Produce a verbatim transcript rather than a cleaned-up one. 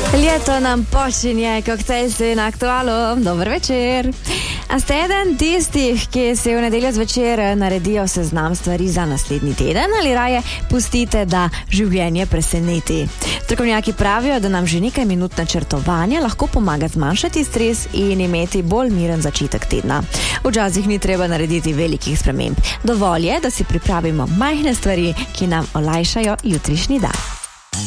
Ljeto nam počinje, koktejl se na Aktualu. Dober večer. A ste eden tistih, ki se v nedeljo zvečer naredijo seznam stvari za naslednji teden ali raje pustite, da življenje preseneti? Strokovnjaki pravijo, da nam že nekaj minut načrtovanja lahko pomaga zmanjšati stres in imeti bolj miren začetek tedna. Včasih ni treba narediti velikih sprememb. Dovolj je, da si pripravimo majhne stvari, ki nam olajšajo jutrišnji dan.